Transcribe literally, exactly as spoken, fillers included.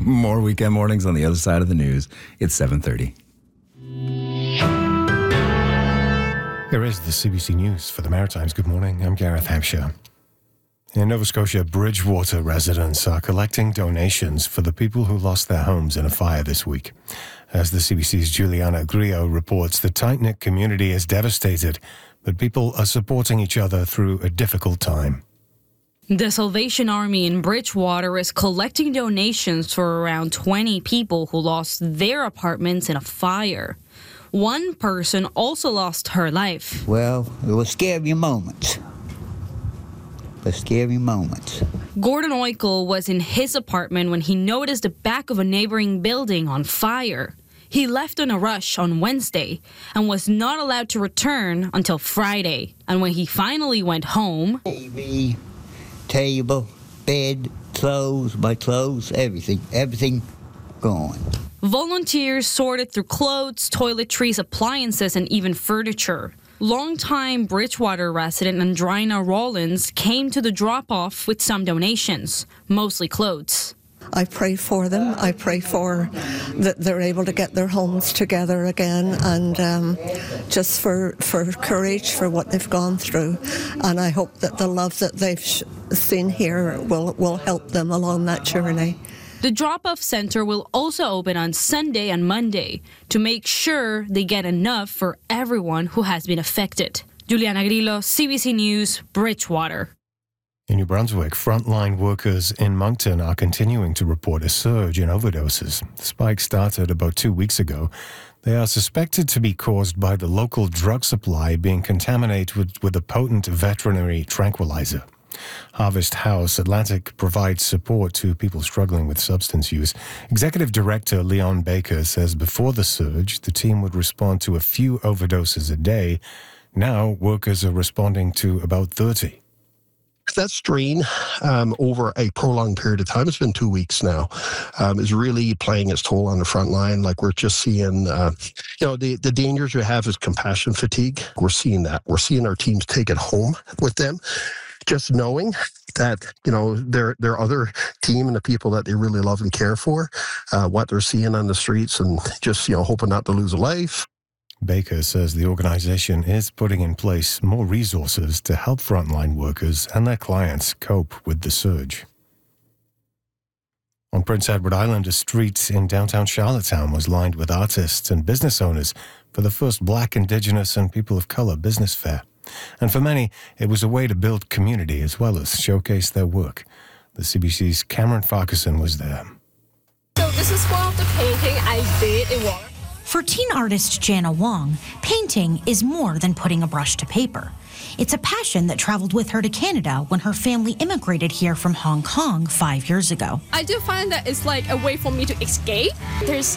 More weekend mornings on the other side of the news. It's seven thirty. Here is the C B C News for the Maritimes. Good morning. I'm Gareth Hampshire. In Nova Scotia, Bridgewater residents are collecting donations for the people who lost their homes in a fire this week. As the C B C's Juliana Grillo reports, the tight-knit community is devastated, but people are supporting each other through a difficult time. The Salvation Army in Bridgewater is collecting donations for around twenty people who lost their apartments in a fire. One person also lost her life. Well, it was scary moments. A scary moments. Gordon Oikel was in his apartment when he noticed the back of a neighboring building on fire. He left in a rush on Wednesday and was not allowed to return until Friday. And when he finally went home... T V, table, bed, clothes, my clothes, everything, everything gone. Volunteers sorted through clothes, toiletries, appliances, and even furniture. Longtime Bridgewater resident Andrina Rollins came to the drop-off with some donations, mostly clothes. I pray for them. I pray for that they're able to get their homes together again, and um, just for, for courage for what they've gone through. And I hope that the love that they've sh- seen here will, will help them along that journey. The drop-off center will also open on Sunday and Monday to make sure they get enough for everyone who has been affected. Juliana Grillo, C B C News, Bridgewater. In New Brunswick, frontline workers in Moncton are continuing to report a surge in overdoses. The spike started about two weeks ago. They are suspected to be caused by the local drug supply being contaminated with, with a potent veterinary tranquilizer. Harvest House Atlantic provides support to people struggling with substance use. Executive Director Leon Baker says before the surge, the team would respond to a few overdoses a day. Now, workers are responding to about thirty. That strain um, over a prolonged period of time, it's been two weeks now, um, is really playing its toll on the front line. Like we're just seeing, uh, you know, the, the dangers we have is compassion fatigue. We're seeing that. We're seeing our teams take it home with them. Just knowing that, you know, their their other team and the people that they really love and care for, uh, what they're seeing on the streets, and just, you know, hoping not to lose a life. Baker says the organization is putting in place more resources to help frontline workers and their clients cope with the surge. On Prince Edward Island, a street in downtown Charlottetown was lined with artists and business owners for the first Black, Indigenous and People of Color business fair. And for many, it was a way to build community as well as showcase their work. The C B C's Cameron Farquharson was there. So this is one of the painting I did in water. For teen artist Jana Wong, painting is more than putting a brush to paper. It's a passion that traveled with her to Canada when her family immigrated here from Hong Kong five years ago. I do find that it's like a way for me to escape. There's